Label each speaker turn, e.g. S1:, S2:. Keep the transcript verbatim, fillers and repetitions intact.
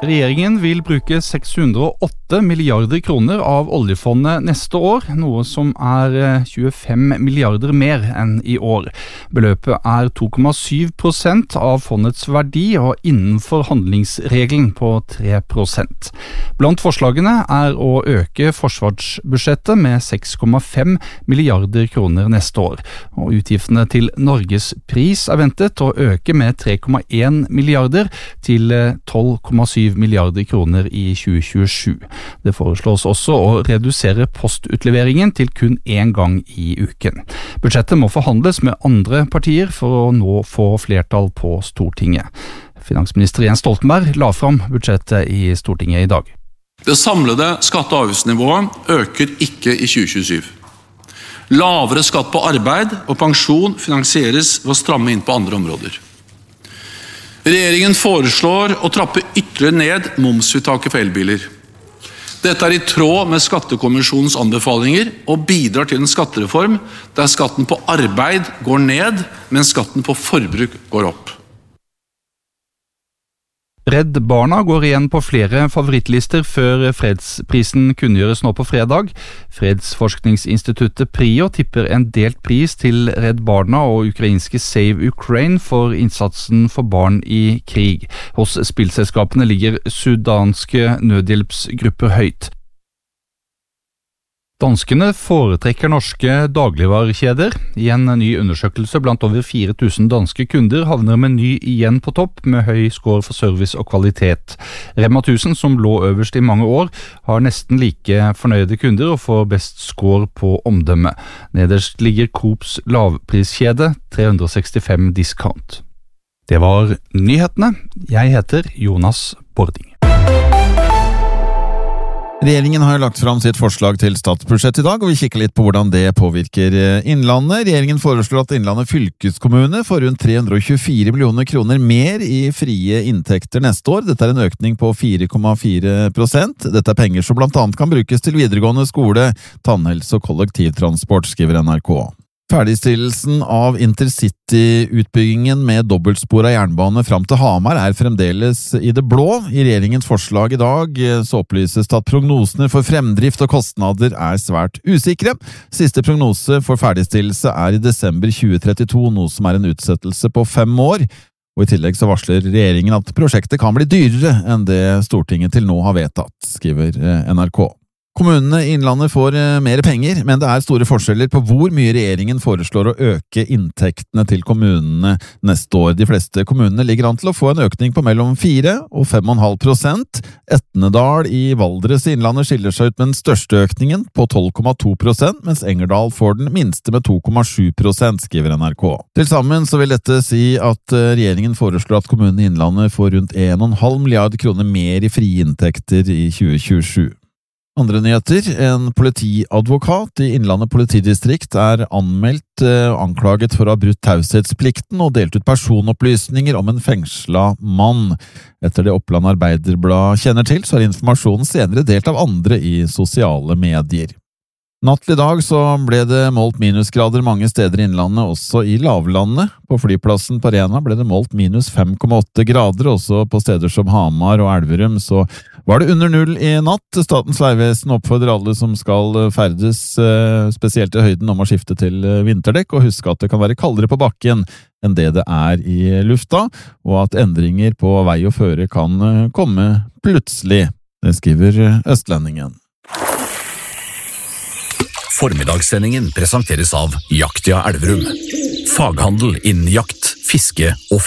S1: Regjeringen vil bruke seks hundre og åtte milliarder kroner av oljefondet neste år, noe som er tjuefem milliarder mer enn i år. Beløpet er to komma syv prosent av fondets verdi og innenfor handlingsregelen på tre prosent. Blant forslagene er å øke forsvarsbudsjettet med seks komma fem milliarder kroner neste år, og utgiftene til Norges pris er ventet å øke med tre komma en milliarder til tolv komma syv milliarder kroner i tjue tjuesju. Det foreslås også å redusere postutleveringen til kun én gang i uken. Budsjettet må forhandles med andre partier for å nå få flertall på Stortinget. Finansminister Jens Stoltenberg la fram budsjettet i Stortinget i dag.
S2: Det samlede skatte- og avgiftsnivået øker ikke i tjue tjuesju. Lavere skatt på arbeid og pensjon finansieres ved å stramme inn på andre områder. Regjeringen foreslår å trappe ytterligere ned momsfritaket for elbiler. Dette er i tråd med Skattekommisjonens anbefalinger og bidrar til en skattereform der skatten på arbeid går ned, mens skatten på forbruk går opp.
S1: Redd Barna går igjen på flere favorittlister før fredsprisen kunngjøres nå på fredag. Fredsforskningsinstituttet PRIO tipper en delt pris til Redd Barna og ukrainske Save Ukraine for innsatsen for barn i krig. Hos spillselskapene ligger sudanske nødhjelpsgrupper høyt. Danskene foretrekker norske dagligvarekjeder. I en ny undersøkelse blant over fire tusen danske kunder havner Meny igjen på topp med høy score for service og kvalitet. Rema tusen, som lå øverst i mange år, har nesten like fornøyde kunder og får best score på omdømme. Nederst ligger Coops lavpriskjede tre hundre og sekstifem discount. Det var nyhetene. Jeg heter Jonas Bording.
S3: Regjeringen har lagt fram sitt forslag til statsbudsjett i dag, og vi kikker litt på hvordan det påvirker Innlandet. Regjeringen foreslår at Innlandet fylkeskommune får rundt tre hundre og tjuefire millioner kroner mer i frie inntekter neste år. Dette er en økning på fire komma fire prosent. Dette er penger som blant annet kan brukes til videregående skole, tannhelse og kollektivtransport, skriver N R K. Ferdigstillelsen av intercity-utbyggingen med dobbeltspor av jernbane fram til Hamar er fremdeles i det blå. I regjeringens forslag i dag så opplyses det at prognosene for fremdrift og kostnader er svært usikre. Siste prognose for ferdigstillelse er i desember tjue trettito, noe som er en utsettelse på fem år. Og i tillegg så varsler regjeringen at prosjektet kan bli dyrere enn det Stortinget til nå har vedtatt, skriver N R K. Kommunene i Innlandet får mer penger, men det er store forskjeller på hvor mye regjeringen foreslår å øke inntektene til kommunene neste år. De fleste kommunene ligger an til å få en økning på mellom fire og fem komma fem prosent. Etnedal i Valdres i Innlandet skiller seg ut med den største økningen på tolv komma to prosent, mens Engerdal får den minste med to komma sju prosent, skriver N R K. Til sammen så vil dette si at regjeringen foreslår at kommunene i Innlandet får rundt en komma fem milliard kroner mer i frie inntekter i tjue tjuesju. Andre nyheter. En politiadvokat i Innlandet politidistrikt er anmeldt eh, anklaget for å ha brutt taushetsplikten og delt ut personopplysninger om en fengsla mann. Etter det Oppland Arbeiderblad kjenner til, så er informasjonen senere delt av andre i sosiale medier. Natt til i dag så ble det målt minusgrader mange steder i Innlandet, også i lavlandet. På flyplassen på Rena ble det målt minus fem komma åtte grader, også på steder som Hamar og Elverum så var det under null i natt. Statens vegvesen oppfordrer alle som skal ferdes, spesielt i høyden, om å skifte til vinterdekk, og huske at det kan være kaldere på bakken enn det det er i lufta, og at endringer på vei og føre kan komme plutselig. Det skriver Østlendingen.
S4: Formiddagssendingen presenteres av Jaktia Elverum. Faghandel innen jakt, fiske og